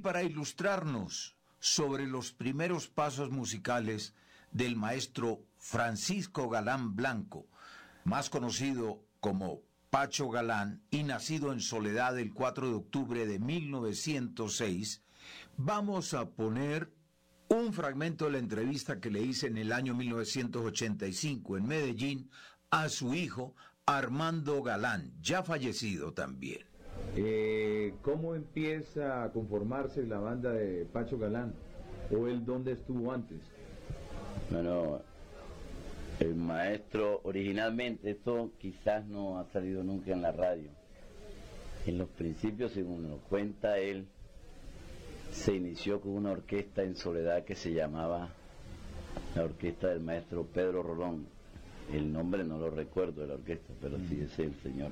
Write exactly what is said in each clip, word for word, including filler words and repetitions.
para ilustrarnos sobre los primeros pasos musicales del maestro Francisco Galán Blanco, más conocido como Pacho Galán y nacido en Soledad el cuatro de octubre de mil novecientos seis, vamos a poner un fragmento de la entrevista que le hice en el año mil novecientos ochenta y cinco en Medellín a su hijo Armando Galán, ya fallecido también. Eh, ¿Cómo empieza a conformarse la banda de Pacho Galán? ¿O él dónde estuvo antes? Bueno, el maestro originalmente, esto quizás no ha salido nunca en la radio. En los principios, según nos cuenta él, se inició con una orquesta en Soledad que se llamaba la orquesta del maestro Pedro Rolón. El nombre no lo recuerdo de la orquesta, pero sí es el señor.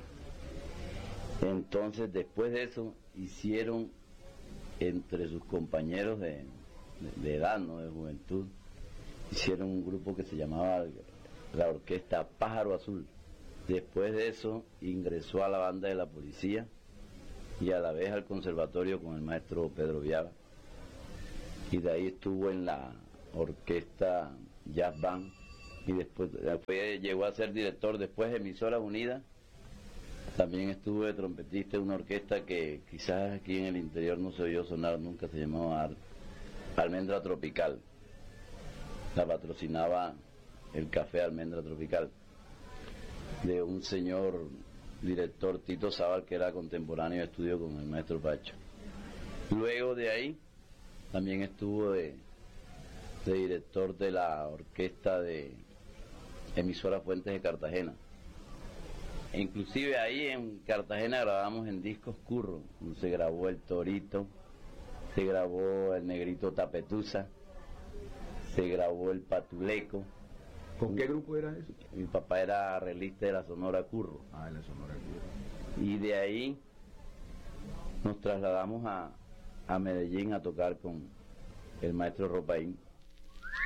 Entonces, después de eso, hicieron entre sus compañeros de, de, de edad, no de juventud, hicieron un grupo que se llamaba la orquesta Pájaro Azul. Después de eso, ingresó a la banda de la policía y a la vez al conservatorio con el maestro Pedro Viava. Y de ahí estuvo en la orquesta Jazz Band y después, después llegó a ser director después de Emisoras Unidas. También estuve de trompetista en una orquesta que quizás aquí en el interior no se oyó sonar nunca, se llamaba Almendra Tropical. La patrocinaba el café Almendra Tropical, de un señor director Tito Zabal, que era contemporáneo de estudio con el maestro Pacho. Luego de ahí también estuvo de, de director de la orquesta de Emisora Fuentes de Cartagena. E inclusive ahí en Cartagena grabamos en discos Curro, se grabó El Torito, se grabó El Negrito Tapetusa, se grabó El Patuleco. ¿Con qué grupo era eso? Mi papá era arreglista de la Sonora Curro. Ah, de la Sonora Curro. Y de ahí nos trasladamos a, a Medellín a tocar con el maestro Ropaín.